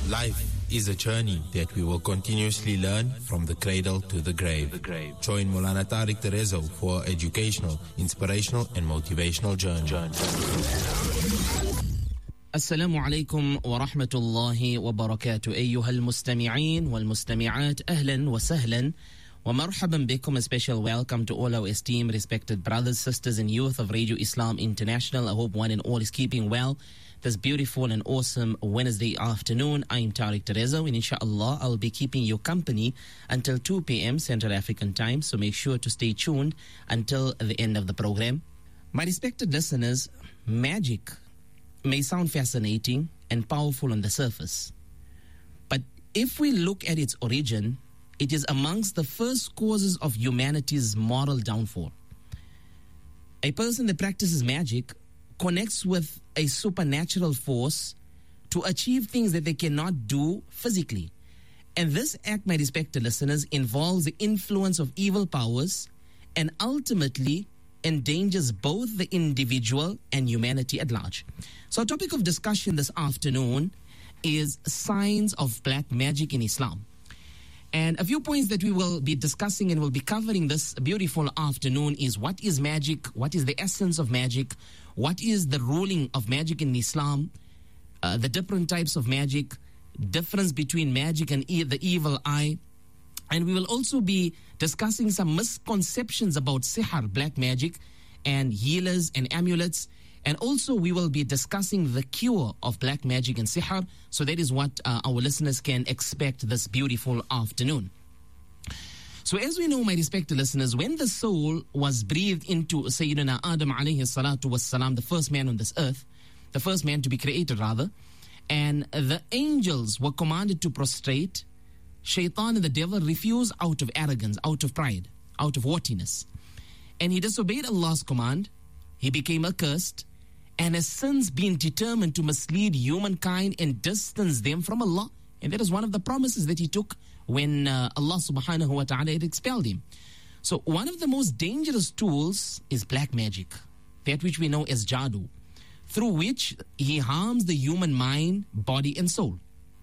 Life is a journey that we will continuously learn from the cradle to the grave. Join Maulana Tariq Terezo for educational, inspirational and motivational journey. السلام عليكم ورحمة الله وبركاته أيها المستمعين والمستمعات أهلا وسهلا ومرحبا بكم. A special welcome to all our esteemed, respected brothers, sisters and youth of Radio Islam International. I hope one and all is keeping well this beautiful and awesome Wednesday afternoon. I am Tariq Terezo and inshallah I'll be keeping you company until 2 p.m. Central African time, so make sure to stay tuned until the end of the program. My respected listeners, magic may sound fascinating and powerful on the surface, but if we look at its origin, it is amongst the first causes of humanity's moral downfall. A person that practices magic connects with a supernatural force to achieve things that they cannot do physically. And this act, my respected listeners, involves the influence of evil powers and ultimately endangers both the individual and humanity at large. So our topic of discussion this afternoon is signs of black magic in Islam. And a few points that we will be discussing and will be covering this beautiful afternoon is what is magic, what is the essence of magic, what is the ruling of magic in Islam, the different types of magic, difference between magic and the evil eye. And we will also be discussing some misconceptions about sihr, black magic, and healers and amulets. And also we will be discussing the cure of black magic and sihr. So that is what our listeners can expect this beautiful afternoon. So as we know, my respected listeners, when the soul was breathed into Sayyidina Adam alayhi salatu wassalam, the first man on this earth, the first man to be created rather, and the angels were commanded to prostrate, Shaitan and the devil refused out of arrogance, out of pride, out of haughtiness. And he disobeyed Allah's command. He became accursed and has since been determined to mislead humankind and distance them from Allah. And that is one of the promises that he took when Allah subhanahu wa ta'ala had expelled him. So one of the most dangerous tools is black magic, that which we know as jadoo, through which he harms the human mind, body and soul.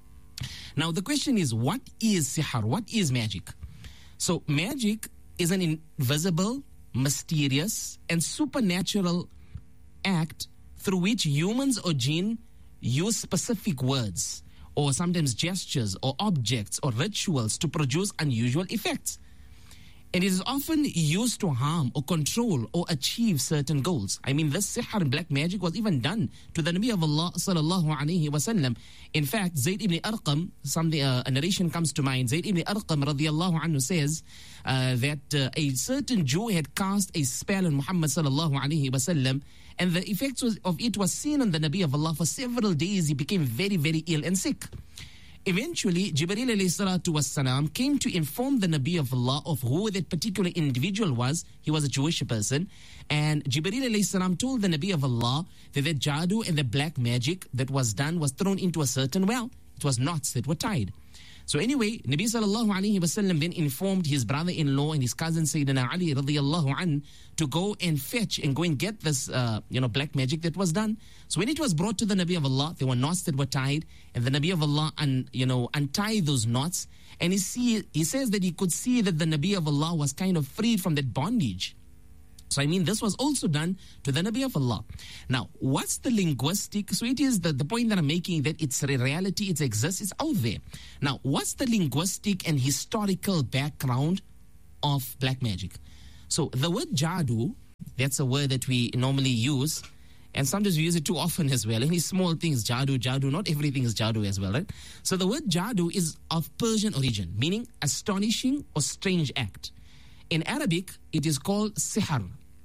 Now the question is, what is sihr? What is magic? So magic is an invisible, mysterious and supernatural act through which humans or jinn use specific words or sometimes gestures or objects or rituals to produce unusual effects. And it is often used to harm or control or achieve certain goals. I mean, this sihr and black magic was even done to the Nabi of Allah sallallahu alayhi wasallam. In fact, Zayd ibn Arqam, a narration comes to mind. Zayd ibn Arqam radiyallahu anhu says that a certain Jew had cast a spell on Muhammad sallallahu alayhi wasallam, and the effects of it was seen on the Nabi of Allah. For several days, he became very, very ill and sick. Eventually, Jibreel alayhi salatu wassalam came to inform the Nabi of Allah of who that particular individual was. He was a Jewish person. And Jibreel alayhi salam told the Nabi of Allah that the jadoo and the black magic that was done was thrown into a certain well. It was knots that were tied. So anyway, Nabi sallallahu alayhi wasallam then informed his brother-in-law and his cousin Sayyidina Ali radiyallahu an to go and fetch and go and get this, black magic that was done. So when it was brought to the Nabi of Allah, there were knots that were tied, and the Nabi of Allah, untied those knots, and he says that he could see that the Nabi of Allah was kind of freed from that bondage. So I mean, this was also done to the Nabi of Allah. Now, what's the linguistic? So it is the point that I'm making, that it's a reality, it exists, it's out there. Now, what's the linguistic and historical background of black magic? So the word jadoo, that's a word that we normally use, and sometimes we use it too often as well. Any small things, jadoo, not everything is jadoo as well, right? So the word jadoo is of Persian origin, meaning astonishing or strange act. In Arabic, it is called sihr.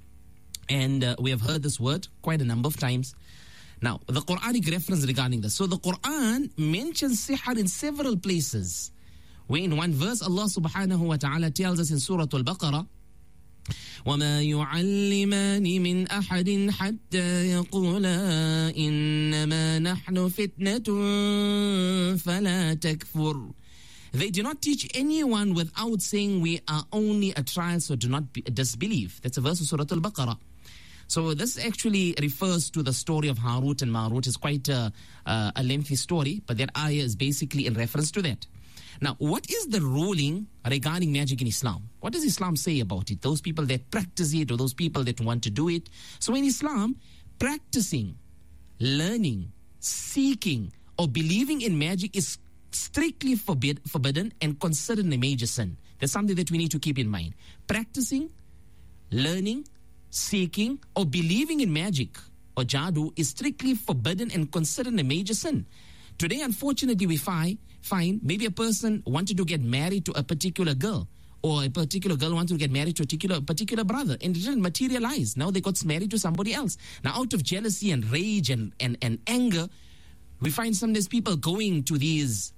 And we have heard this word quite a number of times. Now, the Quranic reference regarding this. So the Quran mentions sihr in several places. Where in one verse, Allah subhanahu wa ta'ala tells us in Surah Al-Baqarah, وَمَا يُعَلِّمَانِ مِنْ أَحَدٍ حَتَّى يَقُولَا إِنَّمَا نَحْنُ فِتْنَةٌ فَلَا تَكْفُرْ. They do not teach anyone without saying we are only a trial, so do not disbelieve. That's a verse of Surah Al-Baqarah. So this actually refers to the story of Harut and Marut. It's quite a lengthy story, but that ayah is basically in reference to that. Now, what is the ruling regarding magic in Islam? What does Islam say about it? Those people that practice it or those people that want to do it. So in Islam, practicing, learning, seeking, or believing in magic is strictly forbidden and considered a major sin. That's something that we need to keep in mind. Practicing, learning, seeking, or believing in magic or jadoo is strictly forbidden and considered a major sin. Today, unfortunately, we find maybe a person wanted to get married to a particular girl, or a particular girl wanted to get married to a particular brother, and it didn't materialize. Now they got married to somebody else. Now, out of jealousy and rage and anger, we find some of these people going to these,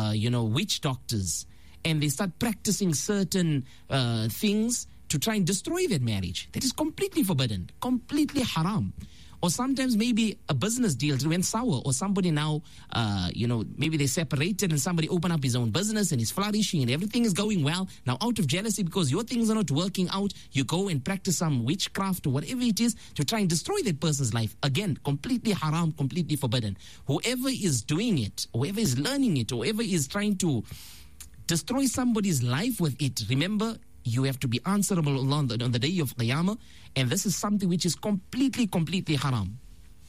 witch doctors, and they start practicing certain things to try and destroy their marriage. That is completely forbidden, completely haram. Or sometimes maybe a business deal went sour, or somebody now, maybe they separated and somebody opened up his own business and is flourishing and everything is going well. Now, out of jealousy, because your things are not working out, you go and practice some witchcraft or whatever it is to try and destroy that person's life. Again, completely haram, completely forbidden. Whoever is doing it, whoever is learning it, whoever is trying to destroy somebody's life with it, remember, you have to be answerable on the day of Qiyamah, and this is something which is completely haram.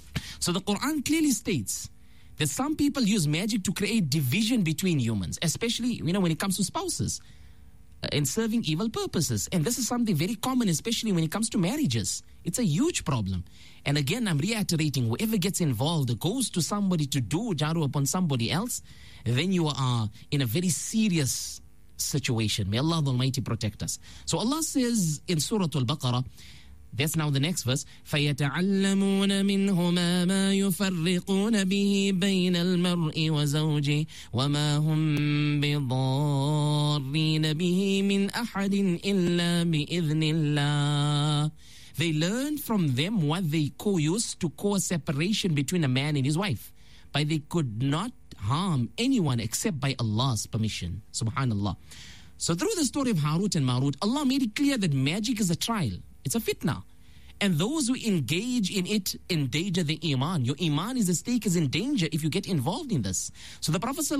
So the Quran clearly states that some people use magic to create division between humans, especially when it comes to spouses, and serving evil purposes. And this is something very common, especially when it comes to marriages. It's a huge problem. And again, I'm reiterating, whoever gets involved or goes to somebody to do jadoo upon somebody else, then you are in a very serious situation. May Allah the Almighty protect us. So Allah says in Surah Al-Baqarah, that's now the next verse, فَيَتَعَلَّمُونَ مِنْهُمَا مَا يُفَرِّقُونَ بِهِ بَيْنَ الْمَرْءِ وَزَوْجِهِ وَمَا هُمْ بِضَارِّينَ بِهِ مِنْ أَحَدٍ إِلَّا بِإِذْنِ اللَّهِ. They learned from them what they used to cause separation between a man and his wife, but they could not harm anyone except by Allah's permission. Subhanallah. So through the story of Harut and Marut, Allah made it clear that magic is a trial. It's a fitna. And those who engage in it endanger the iman. Your iman is at stake, is in danger if you get involved in this. So the Prophet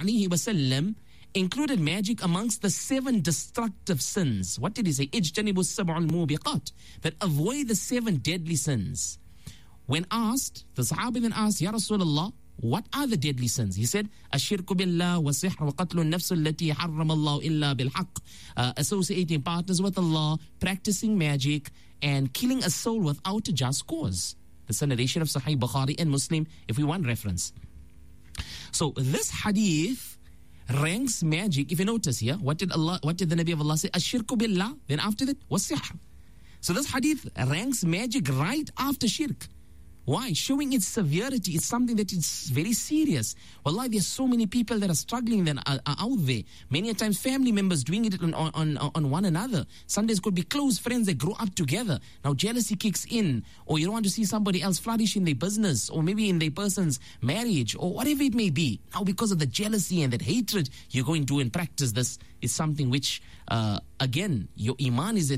ﷺ included magic amongst the 7 destructive sins. What did he say? اجتنبوا السبع الموبقات. That avoid the 7 deadly sins. When asked, the Sahaba then asked, Ya Rasulullah, what are the deadly sins? He said, Ashirku billah wa sihr wa qatlu nafs allati harram Allah illa bil haqq. Associating partners with Allah, practicing magic, and killing a soul without a just cause. This is a narration of Sahih Bukhari and Muslim, if we want reference. So this hadith ranks magic. If you notice here, what did the Nabi of Allah say? Ashirku billah. Then after that, was sihr. So this hadith ranks magic right after shirk. Why? Showing its severity. It's something that is very serious. Wallahi, there's so many people that are struggling that are out there. Many a times family members doing it on one another. Sometimes could be close friends that grow up together. Now jealousy kicks in, or you don't want to see somebody else flourish in their business, or maybe in their person's marriage, or whatever it may be. Now because of the jealousy and that hatred, you go and do and practice this. Is something which, again, your iman is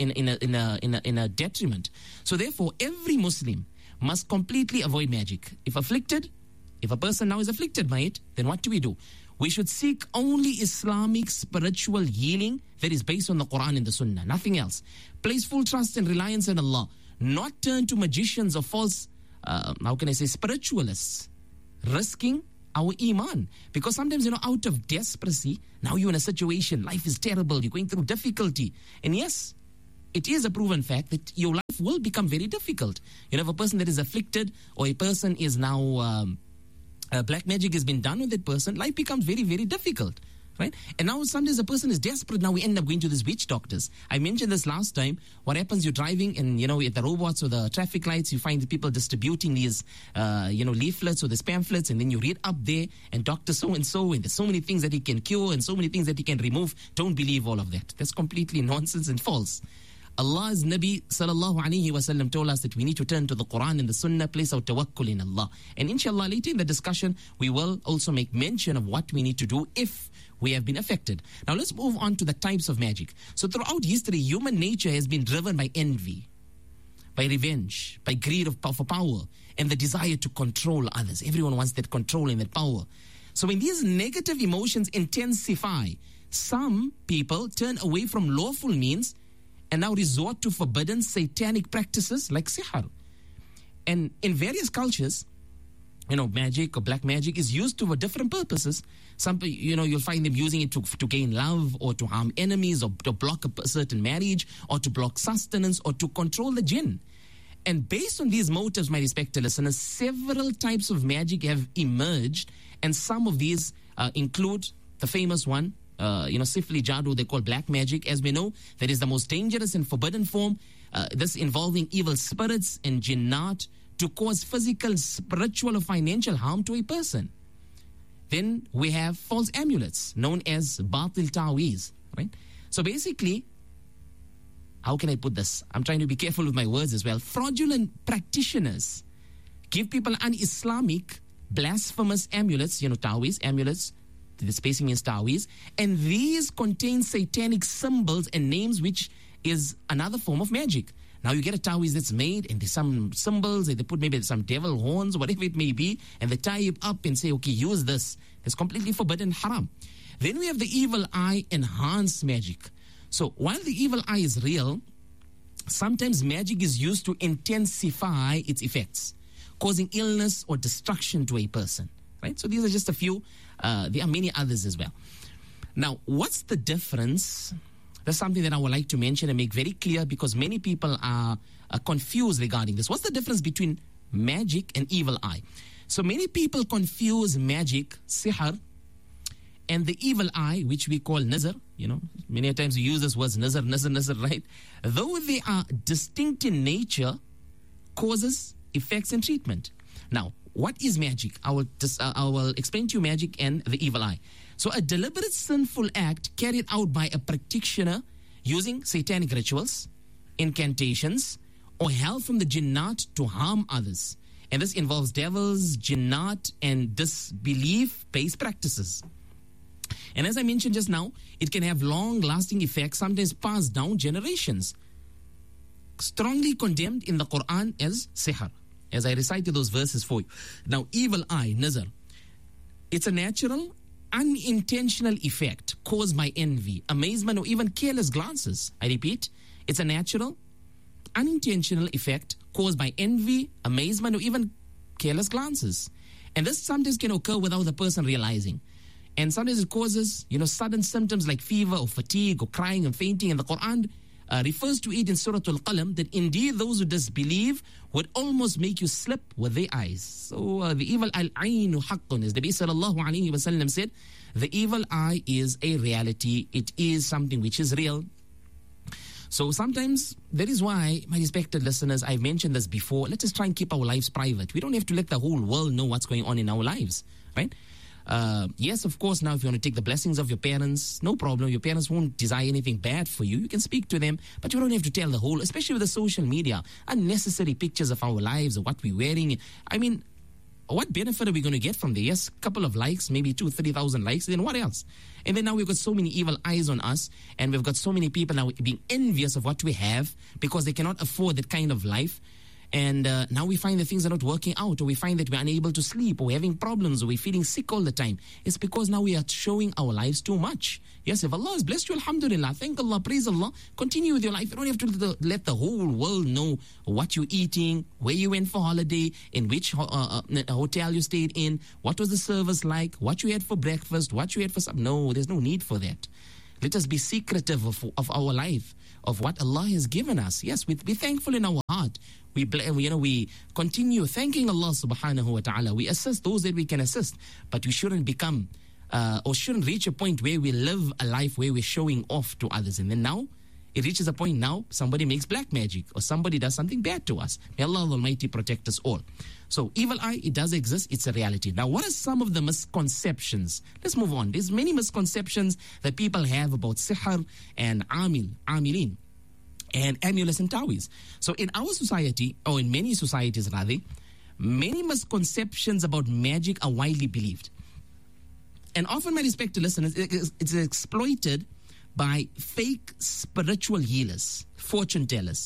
in a detriment. So therefore, every Muslim must completely avoid magic. If a person now is afflicted by it, then what do? We should seek only Islamic spiritual healing that is based on the Quran and the Sunnah, nothing else. Place full trust and reliance on Allah. Not turn to magicians or false, spiritualists, risking our iman. Because sometimes, out of desperacy, now you're in a situation, life is terrible, you're going through difficulty. And yes, it is a proven fact that your life will become very difficult. If a person that is afflicted, or a person is now, black magic has been done with that person, life becomes very, very difficult, right? And now sometimes a person is desperate, now we end up going to these witch doctors. I mentioned this last time. What happens, you're driving and, at the robots or the traffic lights, you find the people distributing these, leaflets or these pamphlets, and then you read up there, and Dr. So-and-so, and there's so many things that he can cure and so many things that he can remove. Don't believe all of that. That's completely nonsense and false. Allah's Nabi sallallahu alayhi wa sallam told us that we need to turn to the Quran and the Sunnah, place our tawakkul in Allah. And inshallah, later in the discussion, we will also make mention of what we need to do if we have been affected. Now let's move on to the types of magic. So throughout history, human nature has been driven by envy, by revenge, by greed for power, and the desire to control others. Everyone wants that control and that power. So when these negative emotions intensify, some people turn away from lawful means and now resort to forbidden satanic practices like sihr. And in various cultures, magic or black magic is used for different purposes. Some, you'll find them using it to gain love, or to harm enemies, or to block a certain marriage, or to block sustenance, or to control the jinn. And based on these motives, my respected listeners, several types of magic have emerged, and some of these include the famous one, Sifli Jadoo, they call black magic. As we know, that is the most dangerous and forbidden form, this involving evil spirits and jinnat to cause physical, spiritual, or financial harm to a person. Then we have false amulets, known as batil ta'weez, right? So basically, how can I put this? I'm trying to be careful with my words as well. Fraudulent practitioners give people un-Islamic, blasphemous amulets, ta'weez, amulets, the spacing means ta'weez, and these contain satanic symbols and names, which is another form of magic. Now you get a ta'weez that's made, and there's some symbols, they put maybe some devil horns, whatever it may be, and they tie it up and say, okay, use this. It's completely forbidden, haram. Then we have the evil eye enhanced magic. So while the evil eye is real, sometimes magic is used to intensify its effects, causing illness or destruction to a person, right? So these are just a few. There are many others as well. Now, what's the difference? That's something that I would like to mention and make very clear, because many people are confused regarding this. What's the difference between magic and evil eye? So many people confuse magic, sihr, and the evil eye, which we call nazar. Many times we use this words nazar, right? Though they are distinct in nature, causes, effects, and treatment. Now, what is magic? I will explain to you magic and the evil eye. So a deliberate sinful act carried out by a practitioner using satanic rituals, incantations, or help from the jinnat to harm others. And this involves devils, jinnat, and disbelief-based practices. And as I mentioned just now, it can have long-lasting effects, sometimes passed down generations. Strongly condemned in the Quran as sihr, as I recited those verses for you. Now, evil eye, nazar, it's a natural, unintentional effect caused by envy, amazement, or even careless glances. I repeat, it's a natural, unintentional effect caused by envy, amazement, or even careless glances. And this sometimes can occur without the person realizing. And sometimes it causes, sudden symptoms like fever or fatigue or crying and fainting. And the Quran refers to it in Surah Al-Qalam that indeed those who disbelieve would almost make you slip with their eyes. So the evil al-aynu haqqun, as the Nabi sallallahu alayhi wa sallam said, the evil eye is a reality. It is something which is real. So sometimes that is why, my respected listeners, I've mentioned this before, let us try and keep our lives private. We don't have to let the whole world know what's going on in our lives, right? Yes, of course, now if you want to take the blessings of your parents, no problem. Your parents won't desire anything bad for you. You can speak to them, but you don't have to tell the whole, especially with the social media, unnecessary pictures of our lives or what we're wearing. I mean, what benefit are we going to get from there? Yes, a couple of likes, maybe 2,000-3,000 likes, then what else? And then now we've got so many evil eyes on us, and we've got so many people now being envious of what we have because they cannot afford that kind of life. And now we find that things are not working out, or we find that we're unable to sleep, or we're having problems, or we're feeling sick all the time. It's because now we are showing our lives too much. Yes, if Allah has blessed you, alhamdulillah, thank Allah, praise Allah, continue with your life. You don't have to let the whole world know what you're eating, where you went for holiday, in which hotel you stayed in, what was the service like, what you had for breakfast, what you had for supper. No, there's no need for that. Let us be secretive of our life, of what Allah has given us. Yes, we be thankful in our heart. We continue thanking Allah subhanahu wa ta'ala. We assist those that we can assist, but we shouldn't become or shouldn't reach a point where we live a life where we're showing off to others. And then now, it reaches a point now, somebody makes black magic or somebody does something bad to us. May Allah Almighty protect us all. So evil eye, it does exist. It's a reality. Now, what are some of the misconceptions? Let's move on. There's many misconceptions that people have about sihr and amilin, and amulets and ta'weez. So in our society, or in many societies rather, many misconceptions about magic are widely believed. And often, my respected listeners, it's exploited by fake spiritual healers, fortune tellers,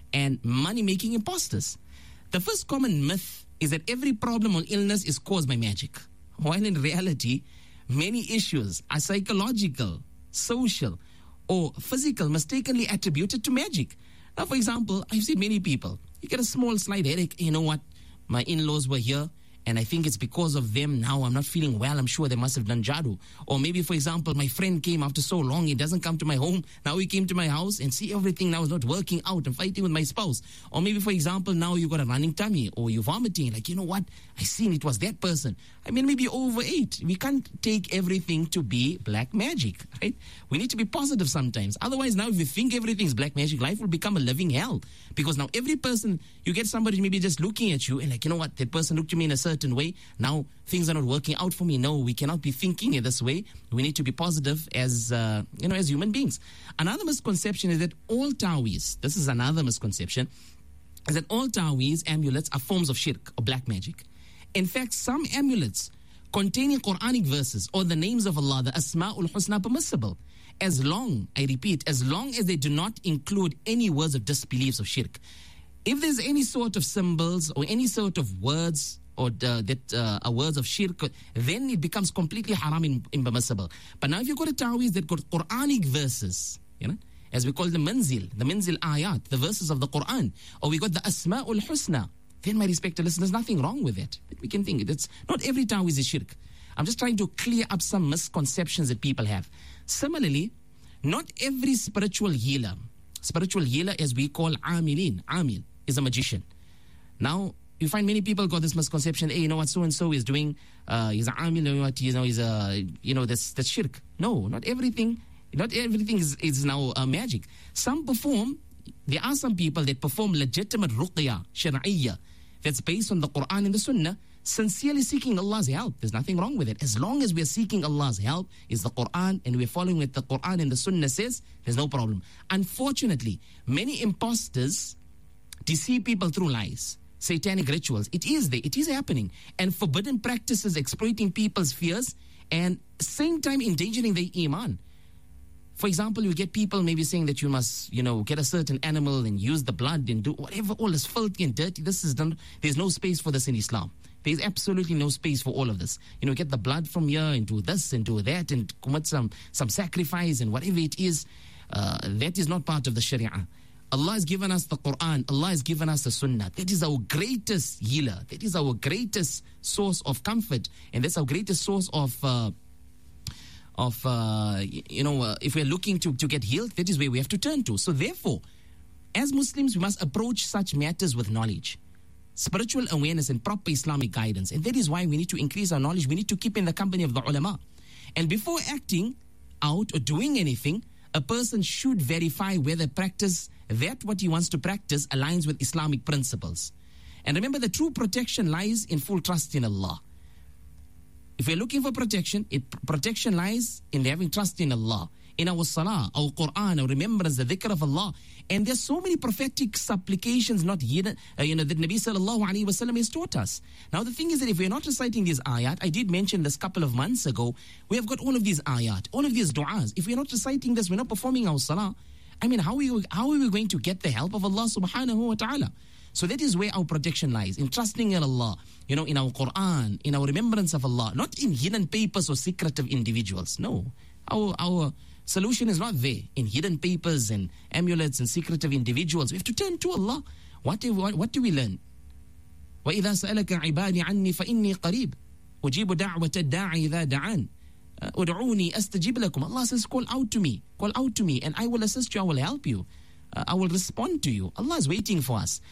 and money-making imposters. The first common myth is that every problem or illness is caused by magic, while in reality, many issues are psychological, social, or physical, mistakenly attributed to magic. Now, for example, I've seen many people, you get a small slight headache, you know what, my in-laws were here, and I think it's because of them now I'm not feeling well. I'm sure they must have done jadoo. Or maybe, for example, my friend came after so long. He doesn't come to my home. Now he came to my house and see everything now is not working out. I'm fighting with my spouse. Or maybe, for example, now you got a running tummy or you're vomiting. Like, you know what? I seen it was that person. I mean, maybe you overate. We can't take everything to be black magic, right? We need to be positive sometimes. Otherwise, now if you think everything's black magic, life will become a living hell. Because now every person, you get somebody maybe just looking at you and like, you know what? That person looked at me in a certain way. Now things are not working out for me. No, we cannot be thinking in this way. We need to be positive as as human beings. Another misconception is that all ta'weez, this is another misconception, is that all ta'weez amulets are forms of shirk or black magic. In fact, some amulets containing Quranic verses or the names of Allah, the Asma'ul Husna, permissible, as long, I repeat, as long as they do not include any words of disbeliefs of shirk. If there's any sort of symbols or any sort of words or that are words of shirk, then it becomes completely haram and impermissible. But now if you've got a ta'weez that got Quranic verses, as we call the manzil ayat, the verses of the Quran, or we got the Asma'ul Husna, then my respected listeners, there's nothing wrong with it. We can think it's not every ta'weez is shirk. I'm just trying to clear up some misconceptions that people have. Similarly, not every spiritual healer as we call amil, is a magician. Now, you find many people got this misconception, hey, you know what, so-and-so is doing, he's an amil, you know what, he's a, that's shirk. No, not everything is now magic. There are some people that perform legitimate ruqya, shar'iyya, that's based on the Quran and the Sunnah, sincerely seeking Allah's help. There's nothing wrong with it. As long as we're seeking Allah's help, is the Quran, and we're following what the Quran and the Sunnah says, there's no problem. Unfortunately, many imposters deceive people through lies, satanic rituals. It is there. It is happening. And forbidden practices exploiting people's fears and same time endangering their iman. For example, you get people maybe saying that you must, get a certain animal and use the blood and do whatever, all this filthy and dirty. This is done. There's no space for this in Islam. There's absolutely no space for all of this. Get the blood from here and do this and do that and commit some sacrifice and whatever it is. That is not part of the Sharia. Allah has given us the Quran. Allah has given us the Sunnah. That is our greatest healer. That is our greatest source of comfort. And that's our greatest source of if we're looking to get healed, that is where we have to turn to. So therefore, as Muslims, we must approach such matters with knowledge, spiritual awareness and proper Islamic guidance. And that is why we need to increase our knowledge. We need to keep in the company of the ulama. And before acting out or doing anything, a person should verify whether what he wants to practice aligns with Islamic principles. And remember, the true protection lies in full trust in Allah. If we're looking for protection, protection lies in having trust in Allah, in our salah, our Quran, our remembrance, the dhikr of Allah. And there's so many prophetic supplications not hidden, that Nabi sallallahu alayhi wa sallam has taught us. Now the thing is that if we're not reciting these ayat, I did mention this a couple of months ago, we have got all of these ayat, all of these du'as. If we're not reciting this, we're not performing our salah. I mean, how are we going to get the help of Allah subhanahu wa ta'ala? So that is where our protection lies, in trusting in Allah, in our Quran, in our remembrance of Allah, not in hidden papers or secretive individuals. No, our solution is not there in hidden papers and amulets and secretive individuals. We have to turn to Allah. What do we learn? وَإِذَا سَأَلَكَ عِبَادِي عَنِّي فَإِنِّي قَرِيبٌ أُجِيبُ دَعْوَةَ الدَّاعِ إِذَا دَعَانِ أُدْعُونِي أَسْتَجِبْ لَكُمْ. Allah says, call out to me, and I will assist you, I will help you. I will respond to you. Allah is waiting for us.